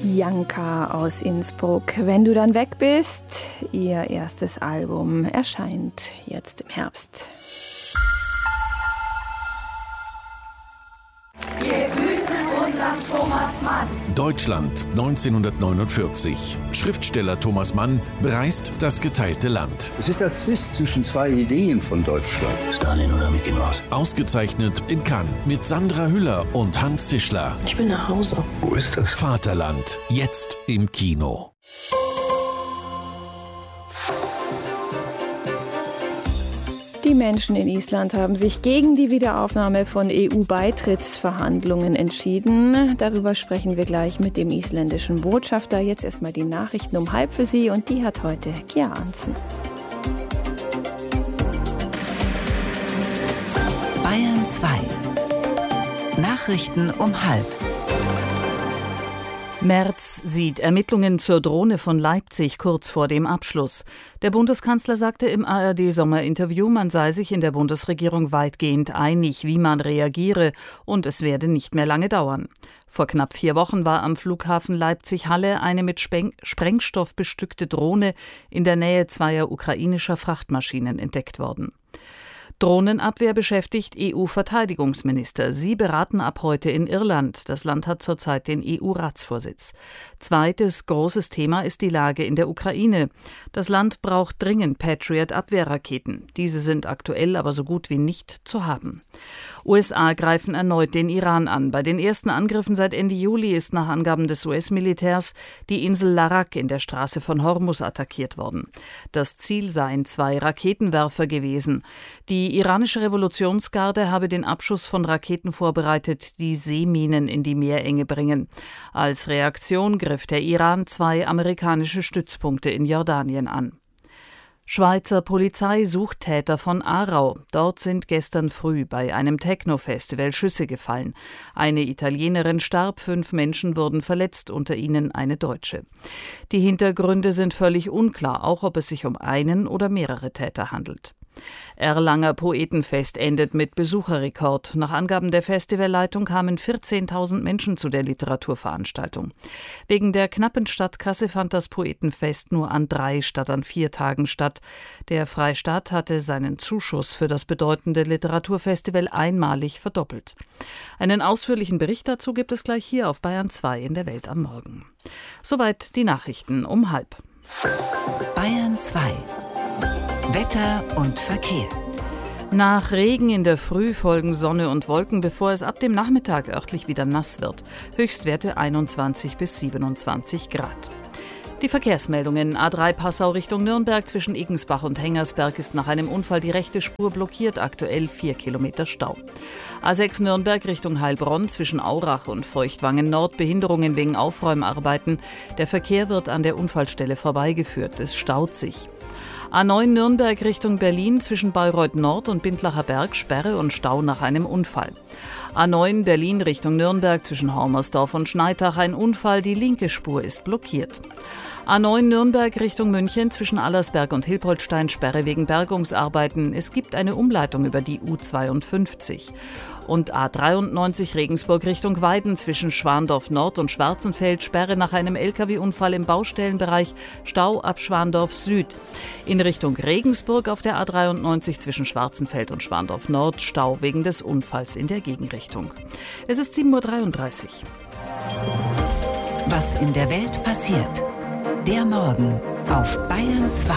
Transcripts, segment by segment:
Janka aus Innsbruck. Wenn du dann weg bist, ihr erstes Album erscheint jetzt im Herbst. Wir grüßen unseren Thomas Mann. Deutschland 1949. Schriftsteller Thomas Mann bereist das geteilte Land. Es ist der Zwist zwischen zwei Ideen von Deutschland. Stalin oder Mickey Mouse? Ausgezeichnet in Cannes mit Sandra Hüller und Hans Zischler. Ich will nach Hause. Wo ist das? Vaterland, jetzt im Kino. Die Menschen in Island haben sich gegen die Wiederaufnahme von EU-Beitrittsverhandlungen entschieden. Darüber sprechen wir gleich mit dem isländischen Botschafter. Jetzt erstmal die Nachrichten um 12:30 für Sie und die hat heute Kia Arntzen. Bayern 2. Nachrichten um 12:30. Merz sieht Ermittlungen zur Drohne von Leipzig kurz vor dem Abschluss. Der Bundeskanzler sagte im ARD-Sommerinterview, man sei sich in der Bundesregierung weitgehend einig, wie man reagiere, und es werde nicht mehr lange dauern. Vor knapp 4 Wochen war am Flughafen Leipzig-Halle eine mit Sprengstoff bestückte Drohne in der Nähe zweier ukrainischer Frachtmaschinen entdeckt worden. Drohnenabwehr beschäftigt EU-Verteidigungsminister. Sie beraten ab heute in Irland. Das Land hat zurzeit den EU-Ratsvorsitz. Zweites großes Thema ist die Lage in der Ukraine. Das Land braucht dringend Patriot-Abwehrraketen. Diese sind aktuell aber so gut wie nicht zu haben. USA greifen erneut den Iran an. Bei den ersten Angriffen seit Ende Juli ist nach Angaben des US-Militärs die Insel Larak in der Straße von Hormuz attackiert worden. Das Ziel seien 2 Raketenwerfer gewesen. Die iranische Revolutionsgarde habe den Abschuss von Raketen vorbereitet, die Seeminen in die Meerenge bringen. Als Reaktion griff der Iran 2 amerikanische Stützpunkte in Jordanien an. Schweizer Polizei sucht Täter von Aarau. Dort sind gestern früh bei einem Techno-Festival Schüsse gefallen. Eine Italienerin starb, 5 Menschen wurden verletzt, unter ihnen eine Deutsche. Die Hintergründe sind völlig unklar, auch ob es sich um einen oder mehrere Täter handelt. Erlanger Poetenfest endet mit Besucherrekord. Nach Angaben der Festivalleitung kamen 14.000 Menschen zu der Literaturveranstaltung. Wegen der knappen Stadtkasse fand das Poetenfest nur an 3 statt an 4 Tagen statt. Der Freistaat hatte seinen Zuschuss für das bedeutende Literaturfestival einmalig verdoppelt. Einen ausführlichen Bericht dazu gibt es gleich hier auf Bayern 2 in der Welt am Morgen. Soweit die Nachrichten um 12:30. Bayern 2. Wetter und Verkehr. Nach Regen in der Früh folgen Sonne und Wolken, bevor es ab dem Nachmittag örtlich wieder nass wird. Höchstwerte 21 bis 27 Grad. Die Verkehrsmeldungen. A3 Passau Richtung Nürnberg zwischen Igensbach und Hengersberg ist nach einem Unfall die rechte Spur blockiert, aktuell 4 Kilometer Stau. A6 Nürnberg Richtung Heilbronn zwischen Aurach und Feuchtwangen Nord Behinderungen wegen Aufräumarbeiten. Der Verkehr wird an der Unfallstelle vorbeigeführt, es staut sich. A9 Nürnberg Richtung Berlin zwischen Bayreuth Nord und Bindlacher Berg Sperre und Stau nach einem Unfall. A9 Berlin Richtung Nürnberg zwischen Hormersdorf und Schneitach ein Unfall, die linke Spur ist blockiert. A9 Nürnberg Richtung München zwischen Allersberg und Hilpoltstein Sperre wegen Bergungsarbeiten. Es gibt eine Umleitung über die U52. Und A93 Regensburg Richtung Weiden zwischen Schwandorf Nord und Schwarzenfeld Sperre nach einem Lkw-Unfall im Baustellenbereich, Stau ab Schwandorf Süd. In Richtung Regensburg auf der A93 zwischen Schwarzenfeld und Schwandorf Nord Stau wegen des Unfalls in der Gegenrichtung. Es ist 7:33 Uhr. Was in der Welt passiert. Der Morgen auf Bayern 2.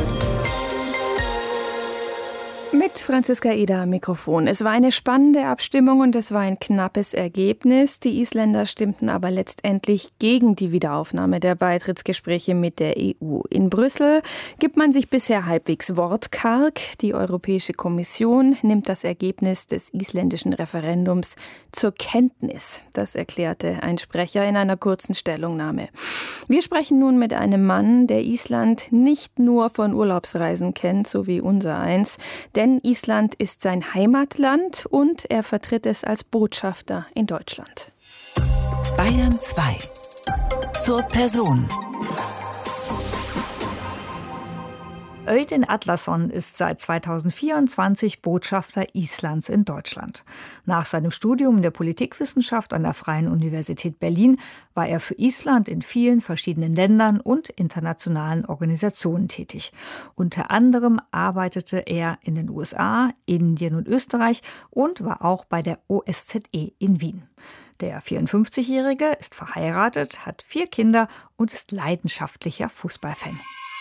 Mit Franziska Eder am Mikrofon. Es war eine spannende Abstimmung und es war ein knappes Ergebnis. Die Isländer stimmten aber letztendlich gegen die Wiederaufnahme der Beitrittsgespräche mit der EU. In Brüssel gibt man sich bisher halbwegs wortkarg. Die Europäische Kommission nimmt das Ergebnis des isländischen Referendums zur Kenntnis. Das erklärte ein Sprecher in einer kurzen Stellungnahme. Wir sprechen nun mit einem Mann, der Island nicht nur von Urlaubsreisen kennt, so wie unser eins, denn Island ist sein Heimatland und er vertritt es als Botschafter in Deutschland. Bayern 2. Zur Person. Öydin Atlason ist seit 2024 Botschafter Islands in Deutschland. Nach seinem Studium der Politikwissenschaft an der Freien Universität Berlin war er für Island in vielen verschiedenen Ländern und internationalen Organisationen tätig. Unter anderem arbeitete er in den USA, Indien und Österreich und war auch bei der OSZE in Wien. Der 54-Jährige ist verheiratet, hat 4 Kinder und ist leidenschaftlicher Fußballfan.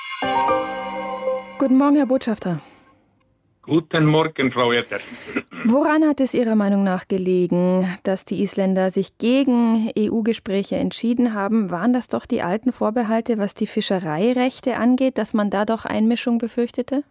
Guten Morgen, Herr Botschafter. Guten Morgen, Frau Etter. Woran hat es Ihrer Meinung nach gelegen, dass die Isländer sich gegen EU-Gespräche entschieden haben? Waren das doch die alten Vorbehalte, was die Fischereirechte angeht, dass man da doch Einmischung befürchtete?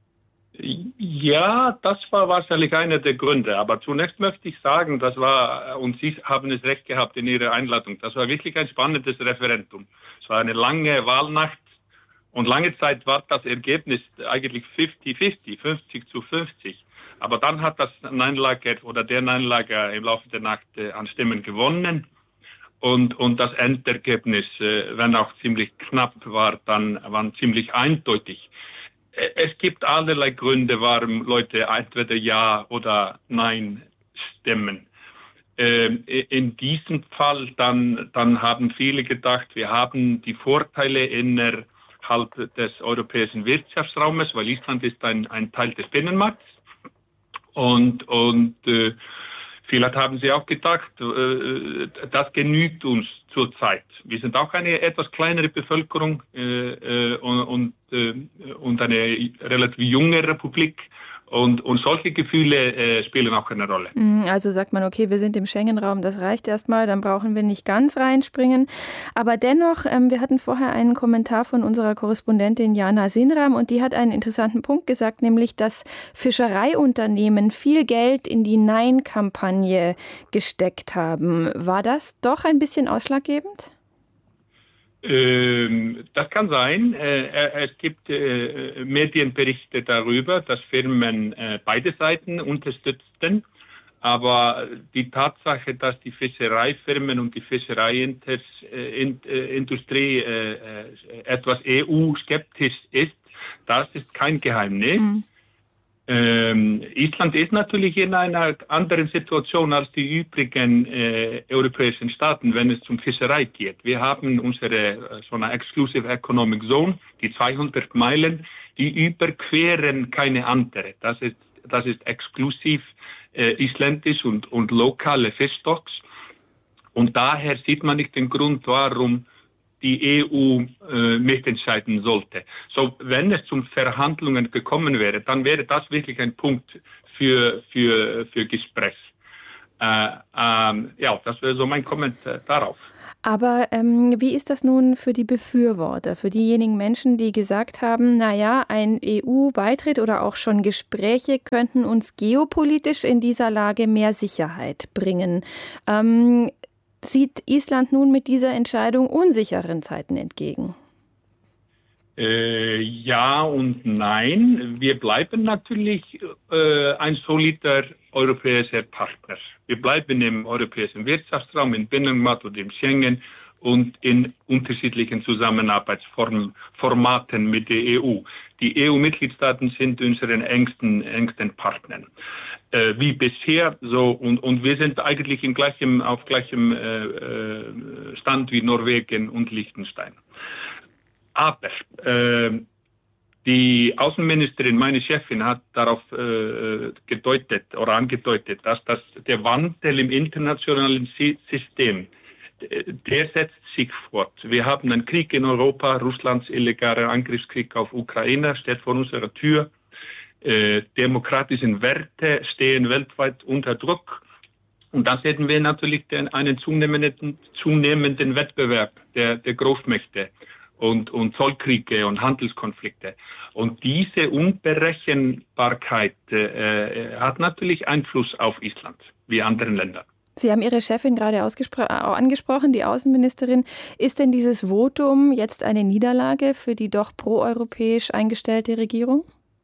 Ja, das war wahrscheinlich einer der Gründe. Aber zunächst möchte ich sagen, das war, und Sie haben es recht gehabt in Ihrer Einladung, das war wirklich ein spannendes Referendum. Es war eine lange Wahlnacht. Und lange Zeit war das Ergebnis eigentlich 50-50, 50-50. Aber dann hat das Nein-Lager oder der Nein-Lager im Laufe der Nacht an Stimmen gewonnen. Und das Endergebnis, wenn auch ziemlich knapp war, dann war ziemlich eindeutig. Es gibt allerlei Gründe, warum Leute entweder Ja oder Nein stimmen. In diesem Fall dann haben viele gedacht, wir haben die Vorteile innerhalb des europäischen Wirtschaftsraumes, weil Island ist ein Teil des Binnenmarkts. Und vielleicht haben sie auch gedacht, das genügt uns zurzeit. Wir sind auch eine etwas kleinere Bevölkerung und eine relativ junge Republik. Und solche Gefühle spielen auch eine Rolle. Also sagt man, okay, wir sind im Schengen-Raum, das reicht erstmal, dann brauchen wir nicht ganz reinspringen. Aber dennoch, wir hatten vorher einen Kommentar von unserer Korrespondentin Jana Sinram und die hat einen interessanten Punkt gesagt, nämlich, dass Fischereiunternehmen viel Geld in die Nein-Kampagne gesteckt haben. War das doch ein bisschen ausschlaggebend? Das kann sein. Es gibt Medienberichte darüber, dass Firmen beide Seiten unterstützten. Aber die Tatsache, dass die Fischereifirmen und die Fischereiindustrie etwas EU-skeptisch ist, das ist kein Geheimnis. Island ist natürlich in einer anderen Situation als die übrigen europäischen Staaten, wenn es um Fischerei geht. Wir haben unsere so eine Exclusive Economic Zone, die 200 Meilen, die überqueren keine andere. Das ist exklusiv isländisch und lokale Fischstocks. Und daher sieht man nicht den Grund, warum die EU mitentscheiden sollte. So, wenn es zu Verhandlungen gekommen wäre, dann wäre das wirklich ein Punkt für Gespräch. Ja, das wäre so mein Kommentar darauf. Aber wie ist das nun für die Befürworter, für diejenigen Menschen, die gesagt haben, naja, ein EU-Beitritt oder auch schon Gespräche könnten uns geopolitisch in dieser Lage mehr Sicherheit bringen? Sieht Island nun mit dieser Entscheidung unsicheren Zeiten entgegen? Ja und nein. Wir bleiben natürlich ein solider europäischer Partner. Wir bleiben im europäischen Wirtschaftsraum, im Binnenmarkt und im Schengen und in unterschiedlichen Zusammenarbeitsformaten mit der EU. Die EU-Mitgliedstaaten sind unsere engsten Partner. Wie bisher so und wir sind eigentlich auf gleichem Stand wie Norwegen und Liechtenstein. Aber die Außenministerin, meine Chefin, hat darauf angedeutet, dass der Wandel im internationalen System, der setzt sich fort. Wir haben einen Krieg in Europa, Russlands illegaler Angriffskrieg auf Ukraine steht vor unserer Tür. Demokratische Werte stehen weltweit unter Druck. Und dann sehen wir natürlich einen zunehmenden Wettbewerb der Großmächte und Zollkriege und Handelskonflikte. Und diese Unberechenbarkeit hat natürlich Einfluss auf Island, wie anderen Ländern. Sie haben Ihre Chefin gerade angesprochen, die Außenministerin. Ist denn dieses Votum jetzt eine Niederlage für die doch proeuropäisch eingestellte Regierung?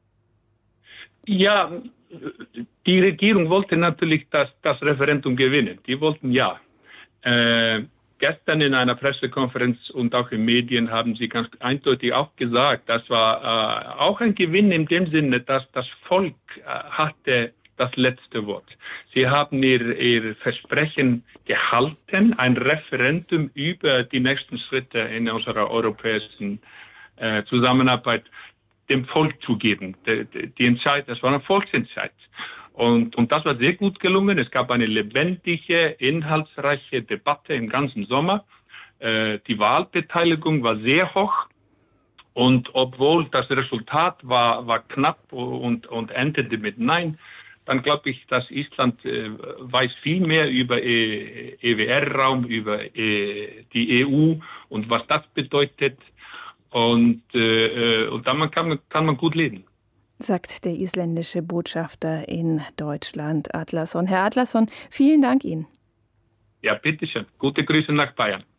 Ja, die Regierung wollte natürlich das Referendum gewinnen. Die wollten ja. gestern in einer Pressekonferenz und auch in Medien haben Sie ganz eindeutig auch gesagt, das war auch ein Gewinn in dem Sinne, dass das Volk hatte das letzte Wort. Sie haben ihr Versprechen gehalten, ein Referendum über die nächsten Schritte in unserer europäischen Zusammenarbeit dem Volk zu geben. Die Entscheid, das war ein Volksentscheid. Und das war sehr gut gelungen. Es gab eine lebendige, inhaltsreiche Debatte im ganzen Sommer. Die Wahlbeteiligung war sehr hoch. Und obwohl das Resultat war knapp und endete mit Nein, dann glaube ich, dass Island weiß viel mehr über EWR-Raum, über die EU und was das bedeutet. Und damit kann man gut leben. Sagt der isländische Botschafter in Deutschland, Atlason. Herr Atlason, vielen Dank Ihnen. Ja, bitteschön. Gute Grüße nach Bayern.